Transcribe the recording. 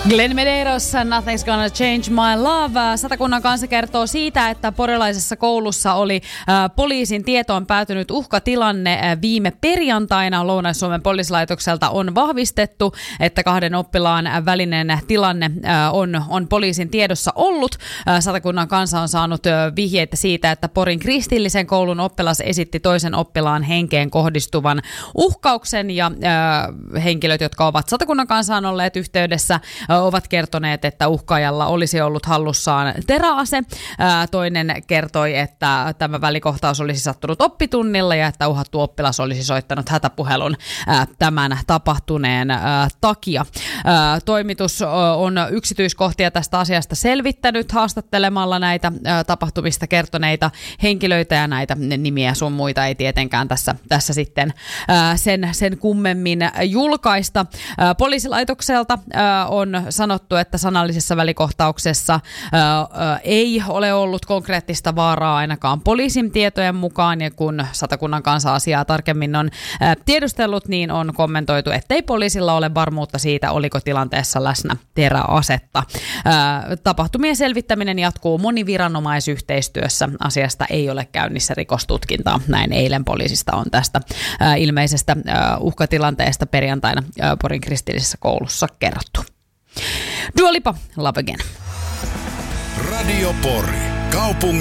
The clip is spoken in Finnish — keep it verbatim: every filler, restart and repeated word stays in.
Glenn Medeiros, Nothing's Gonna Change My Love. Satakunnan kanssa kertoo siitä, että porilaisessa koulussa oli äh, poliisin tietoon päätynyt uhkatilanne äh, viime perjantaina. Lounais-Suomen poliisilaitokselta on vahvistettu, että kahden oppilaan välinen tilanne äh, on, on poliisin tiedossa ollut. Äh, Satakunnan kanssa on saanut äh, vihjeitä siitä, että Porin kristillisen koulun oppilas esitti toisen oppilaan henkeen kohdistuvan uhkauksen ja äh, henkilöt, jotka ovat Satakunnan kansaan olleet yhteydessä, ovat kertoneet, että uhkaajalla olisi ollut hallussaan teräase. Toinen kertoi, että tämä välikohtaus olisi sattunut oppitunnilla ja että uhattu oppilas olisi soittanut hätäpuhelun tämän tapahtuneen takia. Toimitus on yksityiskohtia tästä asiasta selvittänyt haastattelemalla näitä tapahtumista kertoneita henkilöitä ja näitä nimiä sun muita ei tietenkään tässä, tässä sitten sen, sen kummemmin julkaista. Poliisilaitokselta on sanottu, että sanallisessa välikohtauksessa ää, ää, ei ole ollut konkreettista vaaraa ainakaan poliisin tietojen mukaan, ja kun Satakunnan kansa asiaa tarkemmin on ää, tiedustellut, niin on kommentoitu, ettei poliisilla ole varmuutta siitä, oliko tilanteessa läsnä teräasetta. Ää, tapahtumien selvittäminen jatkuu moniviranomaisyhteistyössä. Asiasta ei ole käynnissä rikostutkintaa. Näin eilen poliisista on tästä ää, ilmeisestä ää, uhkatilanteesta perjantaina ää, Porin kristillisessä koulussa kerrottu. Dua Lipa, Love Again. Radio Pori. Kaupungin